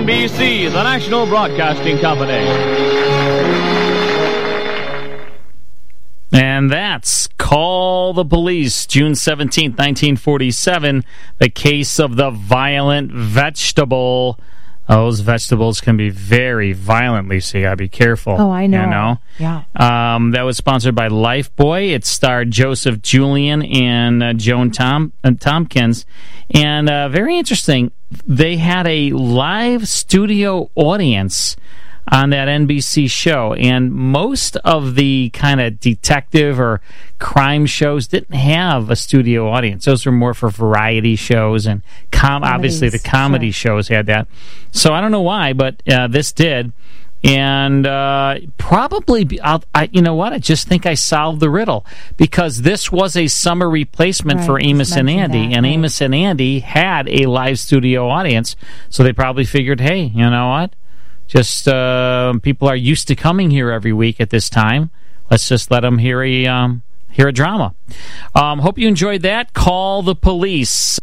NBC, the National Broadcasting Company. And that's Call the Police, June 17th, 1947, the case of the violent vegetable. Those vegetables can be very violent, Lisa. You gotta be careful. Oh, I know. You know? Yeah. That was sponsored by Lifebuoy. It starred Joseph Julian and Joan Tompkins. And very interesting, they had a live studio audience on that NBC show, and most of the kind of detective or crime shows didn't have a studio audience. Those were more for variety shows, and obviously the comedy shows had that. So I don't know why, but this did. And probably, you know what? I just think I solved the riddle, because this was a summer replacement for Amos and Andy, and Amos and Andy had a live studio audience, so they probably figured, hey, you know what? Just people are used to coming here every week at this time. Let's just let them hear a drama. Hope you enjoyed that. Call the Police.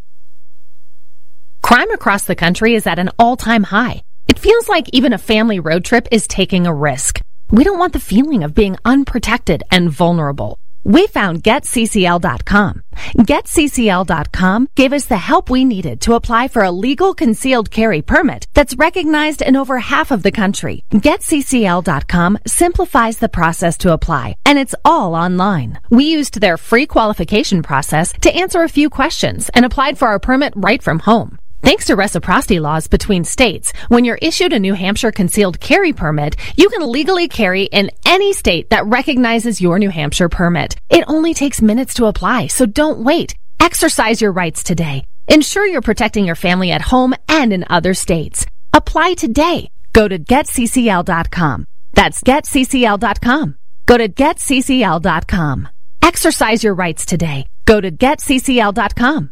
Crime across the country is at an all-time high. It feels like even a family road trip is taking a risk. We don't want the feeling of being unprotected and vulnerable. We found GetCCL.com. GetCCL.com gave us the help we needed to apply for a legal concealed carry permit that's recognized in over half of the country. GetCCL.com simplifies the process to apply, and it's all online. We used their free qualification process to answer a few questions and applied for our permit right from home. Thanks to reciprocity laws between states, when you're issued a New Hampshire concealed carry permit, you can legally carry in any state that recognizes your New Hampshire permit. It only takes minutes to apply, so don't wait. Exercise your rights today. Ensure you're protecting your family at home and in other states. Apply today. Go to GetCCL.com. That's GetCCL.com. Go to GetCCL.com. Exercise your rights today. Go to GetCCL.com.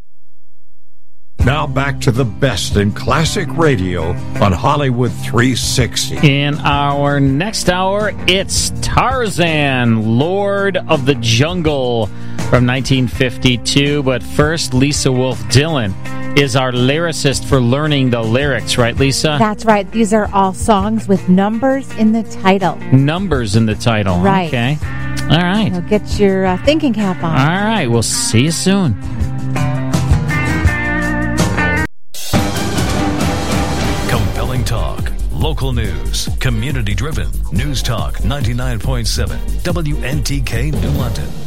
Now back to the best in classic radio on Hollywood 360. In our next hour, it's Tarzan, Lord of the Jungle from 1952. But first, Lisa Wolf Dillon is our lyricist for learning the lyrics, right, Lisa? That's right. These are all songs with numbers in the title. Numbers in the title. Right. Okay. All right. So get your thinking cap on. All right. We'll see you soon. Talk, local news, community-driven. News Talk 99.7, WNTK New London.